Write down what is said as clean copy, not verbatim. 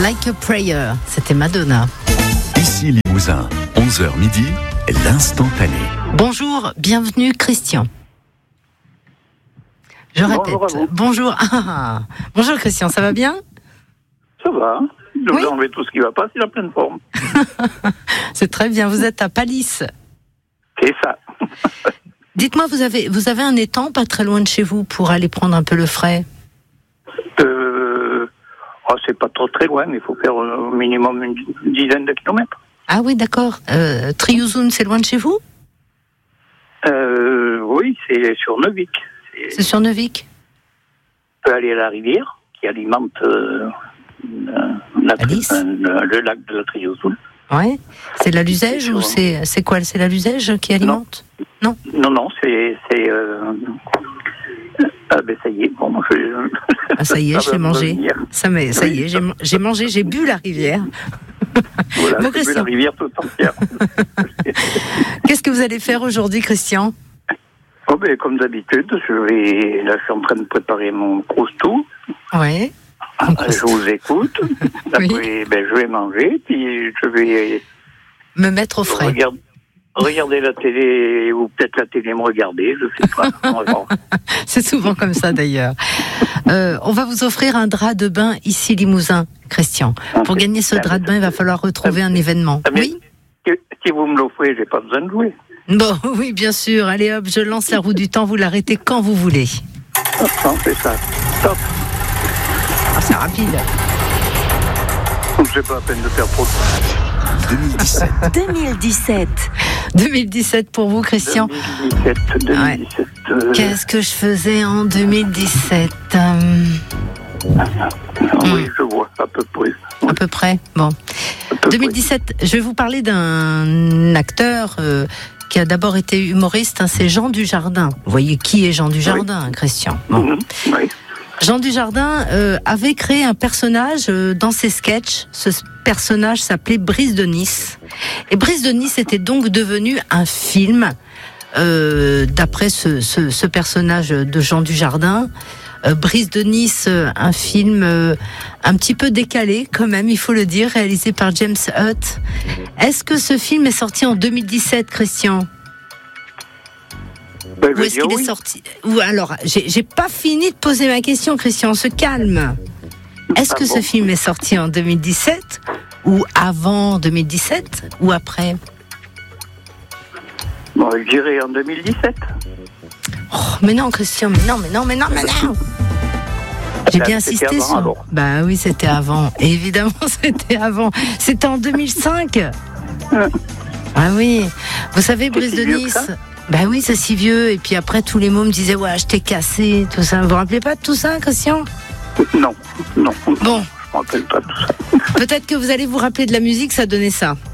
Like a Prayer, c'était Madonna. Ici Limousin, 11h midi, l'instantané. Bonjour, bienvenue Christian. Je répète. Bonjour. Bonjour Christian, ça va bien ? Ça va. Je vais enlever tout ce qui ne va pas, c'est la pleine forme. C'est très bien, vous êtes à Palisse. C'est ça. Dites-moi, vous avez un étang pas très loin de chez vous pour aller prendre un peu le frais ? C'est pas trop très loin, mais il faut faire au minimum une dizaine de kilomètres. Ah oui, d'accord. Triouzoun, c'est loin de chez vous ? Oui, c'est sur Neuvik. C'est sur Neuvik ? On peut aller à la rivière qui alimente le lac de la Triouzoun. Ouais. C'est la Luzège ou c'est quoi ? C'est la Luzège qui alimente ? Non, c'est ça y est, bon, ça y est, je l'ai mangé. Ça y est, j'ai mangé, j'ai bu la rivière. Voilà, bon, j'ai bu la rivière tout entière. Qu'est-ce que vous allez faire aujourd'hui, Christian ? Comme d'habitude, je suis en train de préparer mon croustou. Ouais. Je vous écoute. Après, je vais manger, puis je vais me mettre au frais. Regarder la télé, ou peut-être la télé me regarder, je sais pas. C'est souvent comme ça d'ailleurs. On va vous offrir un drap de bain ici Limousin, Christian. Pour gagner ce drap de bain, il va falloir retrouver un événement. Oui. Si vous me l'offrez, j'ai pas besoin de jouer. Bon, oui, bien sûr. Allez hop, je lance la roue du temps, vous l'arrêtez quand vous voulez. C'est ça. Top. C'est rapide. C'est pas la peine de faire trop de 2017 pour vous, Christian. 2017. Ouais. Qu'est-ce que je faisais en 2017 Oui, je vois, à peu près. À peu près, bon. 2017, je vais vous parler d'un acteur qui a d'abord été humoriste, c'est Jean Dujardin. Vous voyez qui est Jean Dujardin, Christian ? Bon. Oui. Jean Dujardin avait créé un personnage dans ses sketchs. Ce personnage s'appelait Brise de Nice. Et Brise de Nice était donc devenu un film d'après ce personnage de Jean Dujardin. Brise de Nice, un film un petit peu décalé quand même, il faut le dire, réalisé par James Hutt. Est-ce que ce film est sorti en 2017, Christian ? Où est-ce qu'il est sorti ? Ou alors, j'ai pas fini de poser ma question, Christian, on se calme. Est-ce que ce film est sorti en 2017 ou avant 2017 ou après ? Je dirais en 2017. Oh, mais non, Christian, mais non. J'ai bien insisté sur... Alors. Bah oui, c'était avant. Évidemment, c'était avant. C'était en 2005. Ah oui. Vous savez, Brise de Nice... Bah oui, c'est si vieux. Et puis après, tous les mots me disaient, ouais, je t'ai cassé, tout ça. Vous vous rappelez pas de tout ça, Christian ? Non. Bon. Je me rappelle pas de tout ça. Peut-être que vous allez vous rappeler de la musique, ça donnait ça.